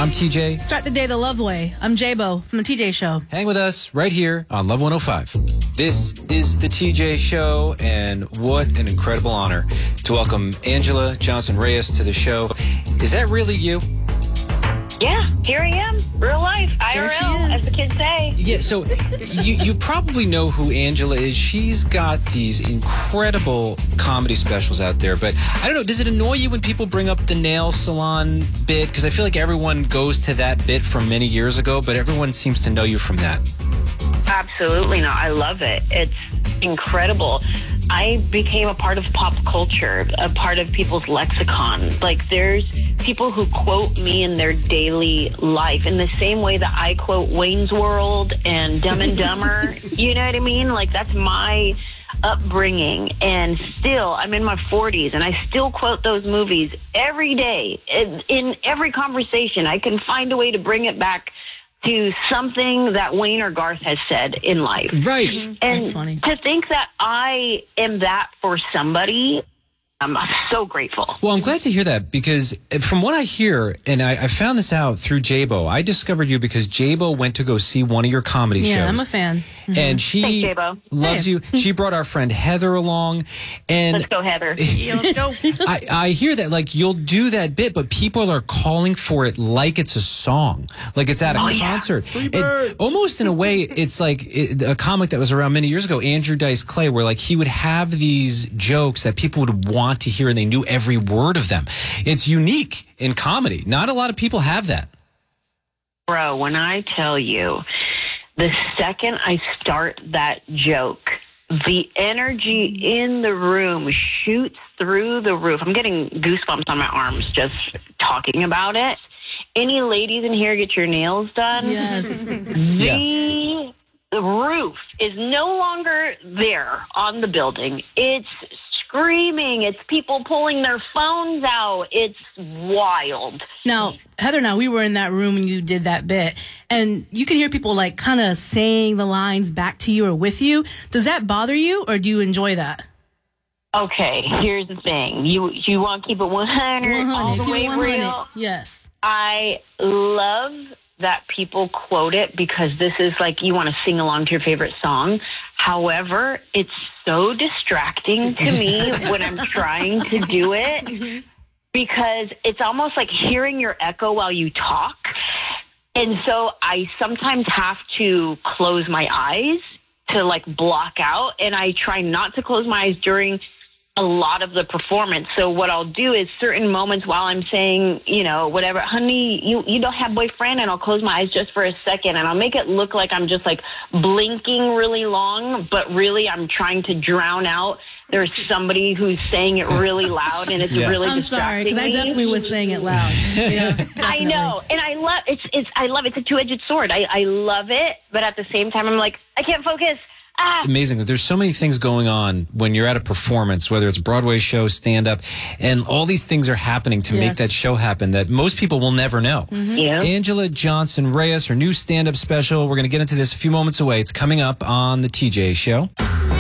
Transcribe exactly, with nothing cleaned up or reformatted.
I'm T J. Start the day the love way. I'm J-Bo from the T J Show. Hang with us right here on Love one oh five. This is the T J Show, and what an incredible honor to welcome Angela Johnson-Reyes to the show. Is that really you? Yeah, here I am. Real life. I R L, as the kids say. Yeah, so you, you probably know who Angela is. She's got these incredible comedy specials out there, but I don't know, does it annoy you when people bring up the nail salon bit? Because I feel like everyone goes to that bit from many years ago, but everyone seems to know you from that. Absolutely not. I love it. It's incredible. I became a part of pop culture, a part of people's lexicon. Like, there's people who quote me in their daily life in the same way that I quote Wayne's World and Dumb and Dumber. You know what I mean? Like, that's my upbringing. And still, I'm in my forties, and I still quote those movies every day. In, in every conversation, I can find a way to bring it back to something that Wayne or Garth has said in life. Right. Mm-hmm. And That's funny. to think that I am that for somebody, I'm so grateful. Well, I'm glad to hear that, because from what I hear, and I, I found this out through J-Bo, I discovered you because J-Bo went to go see one of your comedy Yeah, shows. I'm a fan. Mm-hmm. And she Thanks, J-Bo. loves Hey. you. She brought our friend Heather along. And Let's go, Heather. Yeah, let's go. I, I hear that, like, you'll do that bit, but people are calling for it like it's a song, like it's at a Oh, yeah. concert. And almost in a way, it's like it, a comic that was around many years ago, Andrew Dice Clay, where like he would have these jokes that people would want to hear, and they knew every word of them. It's unique in comedy. Not a lot of people have that. Bro, when I tell you, the second I start that joke, the energy in the room shoots through the roof. I'm getting goosebumps on my arms just talking about it. Any ladies in here get your nails done? Yes. The, the roof is no longer there on the building. It's screaming. It's people pulling their phones out. It's wild. Now, Heather and I, we were in that room when you did that bit, and you can hear people like kind of saying the lines back to you or with you. Does that bother you, or do you enjoy that? Okay, here's the thing. You you want to keep it one hundred, all the Keep it way one hundred. real? Yes. I love that people quote it, because this is like you want to sing along to your favorite song. However, it's so distracting to me when I'm trying to do it, because it's almost like hearing your echo while you talk. And so I sometimes have to close my eyes to like block out, and I try not to close my eyes during a lot of the performance. So what I'll do is certain moments while I'm saying, you know, whatever, honey, you, you don't have boyfriend, and I'll close my eyes just for a second, and I'll make it look like I'm just like blinking really long, but really I'm trying to drown out. There's somebody who's saying it really loud, and it's Yeah. really I'm sorry, distracting because I me. definitely was saying it loud. Yeah, I definitely. know, and I love it's. It's I love it's a two-edged sword. I, I love it, but at the same time, I'm like, I can't focus. Ah. Amazing that there's so many things going on when you're at a performance, whether it's Broadway show, stand-up, and all these things are happening to Yes. make that show happen that most people will never know. Yeah. Angela Johnson-Reyes, her new stand-up special, we're going to get into this a few moments away. It's coming up on the T J Show.